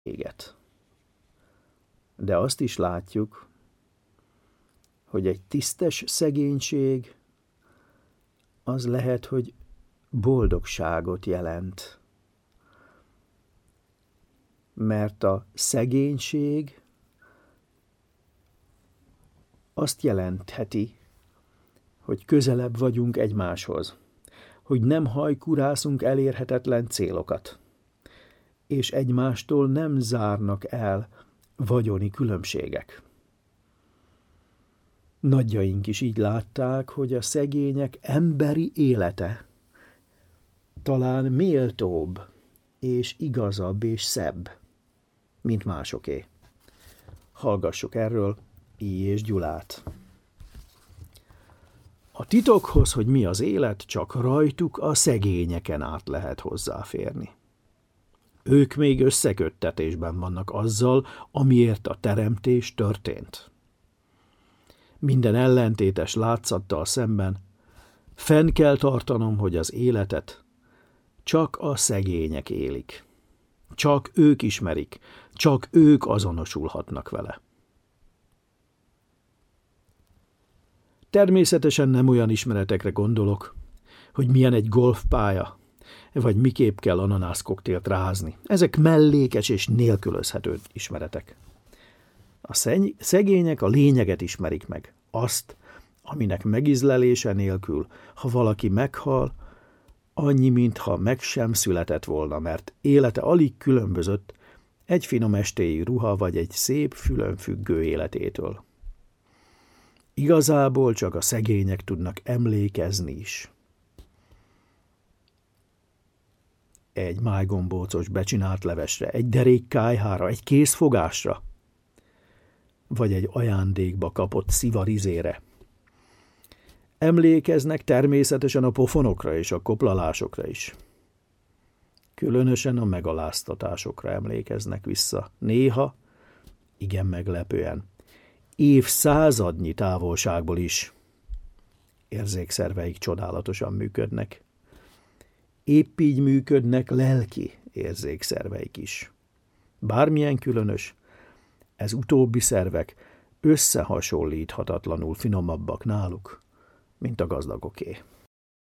véget. De azt is látjuk, hogy egy tisztes szegénység az lehet, hogy boldogságot jelent. Mert a szegénység azt jelentheti, hogy közelebb vagyunk egymáshoz, hogy nem hajkurászunk elérhetetlen célokat, és egymástól nem zárnak el vagyoni különbségek. Nagyjaink is így látták, hogy a szegények emberi élete talán méltóbb, és igazabb, és szebb, mint másoké. Hallgassuk erről I. és Gyulát. A titokhoz, hogy mi az élet, csak rajtuk a szegényeken át lehet hozzáférni. Ők még összeköttetésben vannak azzal, amiért a teremtés történt. Minden ellentétes látszattal szemben fenn kell tartanom, hogy az életet csak a szegények élik. Csak ők ismerik, csak ők azonosulhatnak vele. Természetesen nem olyan ismeretekre gondolok, hogy milyen egy golfpálya, vagy miképp kell ananászkoktélt rázni. Ezek mellékes és nélkülözhető ismeretek. A szegények a lényeget ismerik meg, azt, aminek megízlelése nélkül, ha valaki meghal, annyi, mintha meg sem született volna, mert élete alig különbözött egy finom estéi ruha vagy egy szép fülön függő életétől. Igazából csak a szegények tudnak emlékezni is. Egy májgombócos becsinált levesre, egy derék kályhára, egy kézfogásra, vagy egy ajándékba kapott szivarizére. Emlékeznek természetesen a pofonokra és a koplalásokra is. Különösen a megaláztatásokra emlékeznek vissza. Néha, igen meglepően, évszázadnyi távolságból is. Érzékszerveik csodálatosan működnek. Épp így működnek lelki érzékszerveik is. Bármilyen különös, ez utóbbi szervek összehasonlíthatatlanul finomabbak náluk, mint a gazdagoké.